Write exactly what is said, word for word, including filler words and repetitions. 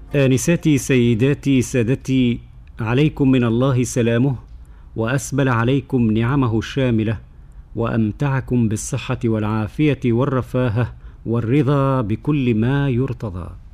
آنساتي سيداتي سادتي، عليكم من الله سلامه، وأسبل عليكم نعمه الشاملة، وأمتعكم بالصحة والعافية والرفاهة والرضا بكل ما يرتضى.